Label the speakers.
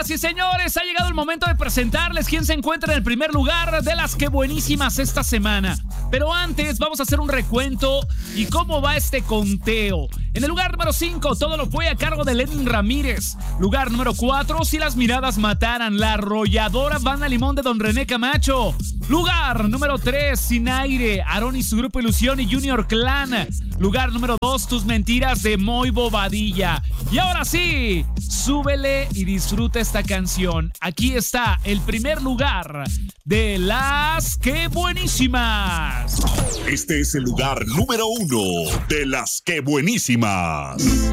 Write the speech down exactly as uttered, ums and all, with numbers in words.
Speaker 1: Señoras y señores, ha llegado el momento de presentarles quién se encuentra en el primer lugar de las que buenísimas esta semana. Pero antes vamos a hacer un recuento y cómo va este conteo. En el lugar número cinco, todo lo fue a cargo de Lenin Ramírez. Lugar número cuatro, Si las miradas mataran, la arrolladora Banda Limón de Don René Camacho. Lugar número tres, Sin aire, Aarón y su grupo Ilusión y Junior Clan. Lugar número dos, Tus mentiras de Moy Bobadilla. Y ahora sí, súbele y disfruta esta canción. Aquí está el primer lugar de las que buenísimas.
Speaker 2: Este es el lugar número uno de las que buenísimas.